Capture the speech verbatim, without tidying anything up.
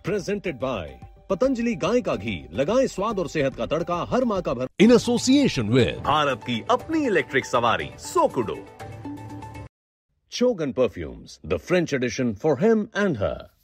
Presented by Patanjali गाय का घी, लगाएं स्वाद और सेहत का तड़का हर माह का भर। इन एसोसिएशन विद भारत की अपनी इलेक्ट्रिक सवारी सोकुडो। Chogan Perfumes, the French edition for him and her.